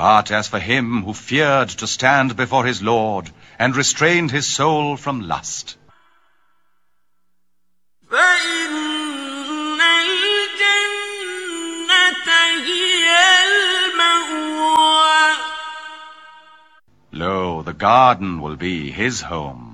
But as for him who feared to stand before his Lord, and restrained his soul from lust, فَإِنَّ الْجَنَّةَ هِيَ الْمَأْوَىٰ. lo, the garden will be his home.